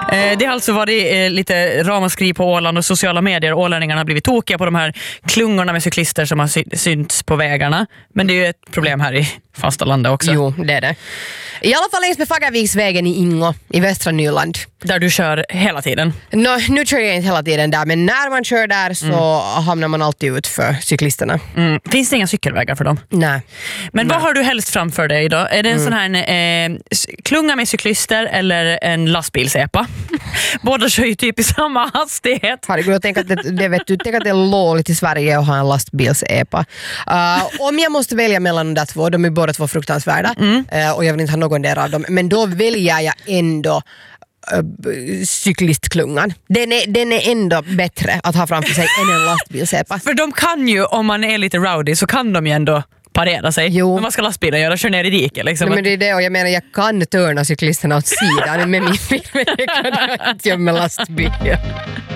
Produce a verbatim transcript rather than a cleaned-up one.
Eh, det har alltså varit eh, lite ramaskri på Åland och sociala medier. Ålänningarna har blivit tokiga på de här klungorna med cyklister som har sy- synts på vägarna. Men det är ju ett problem här i fasta landet också. Jo, det är det. I alla fall längs med Fagerviksvägen i Ingo i västra Nyland. Där du kör hela tiden. No, nu kör jag inte hela tiden där, men när man kör där så mm. hamnar man alltid ut för cyklisterna. Mm. Finns det inga cykelvägar för dem? Nej. Men Nej. vad har du helst framför dig idag? Är det en mm. sån här eh, klunga med cyklister eller en lastbilsepa? Båda kör ju typ i samma hastighet. Herregud, jag tänker att det, det, vet du, tänk att det är låligt i Sverige att ha en lastbilsepa. Uh, om jag måste välja mellan de där två, de är båda två fruktansvärda mm. uh, och jag vill inte ha någon där av dem, men då väljer jag ändå Uh, cyklistklungan. Den är, den är ändå bättre att ha framför sig än en lastbilsepa. För de kan ju, om man är lite rowdy så kan de ju ändå parera sig. Jo. Men vad ska lastbilen göra? Kör ner i diket liksom. Nej, men det är det, och jag menar jag kan törna cyklisterna åt sidan med min bil, men det kan jag inte göra med lastbilen.